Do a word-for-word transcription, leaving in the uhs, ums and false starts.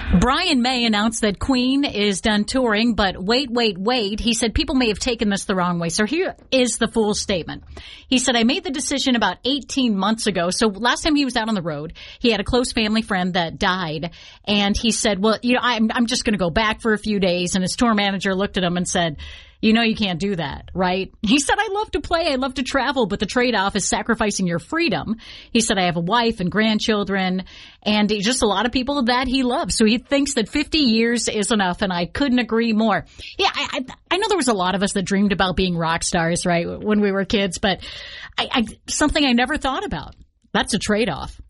Brian May announced that Queen is done touring, but wait, wait, wait. He said people may have taken this the wrong way. So here is the full statement. He said, I made the decision about eighteen months ago. So last time he was out on the road, he had a close family friend that died. And he said, well, you know, I'm, I'm just going to go back for a few days. And his tour manager looked at him and said, you know, you can't do that, right? He said, I love to play. I love to travel, but the trade-off is sacrificing your freedom. He said, I have a wife and grandchildren and just a lot of people that he loves. So he thinks that fifty years is enough, and I couldn't agree more. Yeah, I, I, I know there was a lot of us that dreamed about being rock stars, right, when we were kids, but I, I, something I never thought about. That's a trade-off.